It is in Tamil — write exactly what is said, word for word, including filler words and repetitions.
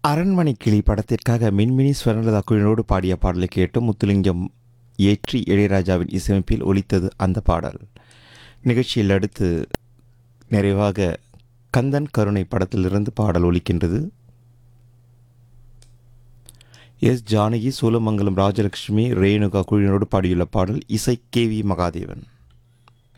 அரண்மனை கிளி படத்திற்காக மின்மினி ஸ்வர்ணலதா குழுவினோடு பாடிய பாடலை கேட்டு முத்துலிங்கம் ஏற்றி இளையராஜாவின் இசையமைப்பில் ஒலித்தது அந்த பாடல். நிகழ்ச்சியில் அடுத்து நிறைவாக கந்தன் கருணை படத்திலிருந்து பாடல் ஒலிக்கின்றது. எஸ் ஜானகி, சூலமங்கலம் ராஜலட்சுமி, ரேணுகா குழுவினோடு பாடியுள்ள பாடல். இசை கே வி மகாதேவன்.